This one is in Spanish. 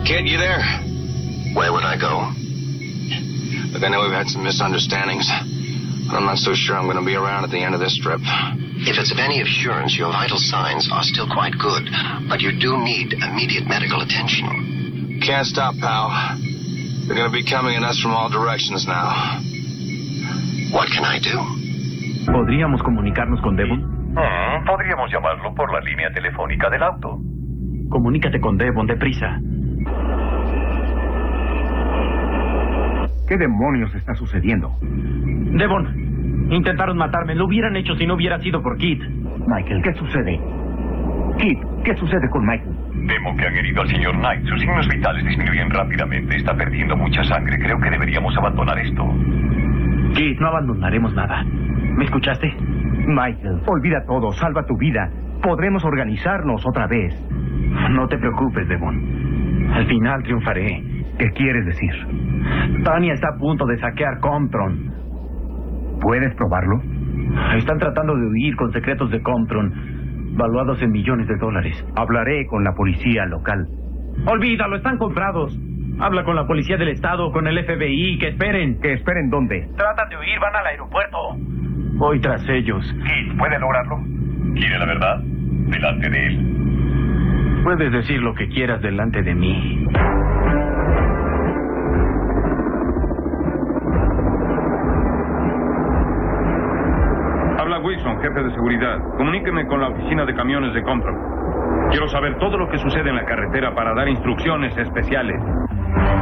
Kid, you there? Where would I go? Look, I know we've had some misunderstandings, but I'm not so sure I'm going to be around at the end of this trip. If it's of any assurance, your vital signs are still quite good, but you do need immediate medical attention. Can't stop, pal. They're going to be coming at us from all directions now. What can I do? ¿Podríamos comunicarnos con Devon? Podríamos llamarlo por la línea telefónica del auto. Comunícate con Devon, deprisa. ¿Qué demonios está sucediendo? Devon, intentaron matarme. Lo hubieran hecho si no hubiera sido por Kit. Michael, ¿qué sucede? Kit, ¿qué sucede con Michael? Temo que han herido al señor Knight. Sus signos vitales disminuyen rápidamente. Está perdiendo mucha sangre. Creo que deberíamos abandonar esto. Kit, no abandonaremos nada. ¿Me escuchaste? Michael, olvida todo. Salva tu vida. Podremos organizarnos otra vez. No te preocupes, Devon. Al final triunfaré. ¿Qué quieres decir? Tanya está a punto de saquear Comptron. ¿Puedes probarlo? Están tratando de huir con secretos de Comptron, valuados en millones de dólares. Hablaré con la policía local. Olvídalo, están comprados. Habla con la policía del estado o con el FBI. Que esperen. ¿Que esperen dónde? Tratan de huir, van al aeropuerto. Voy tras ellos. Kit, ¿puede lograrlo? ¿Quiere la verdad? Delante de él. Puedes decir lo que quieras delante de mí. Habla Wilson, jefe de seguridad. Comuníqueme con la oficina de camiones de Comptron. Quiero saber todo lo que sucede en la carretera para dar instrucciones especiales.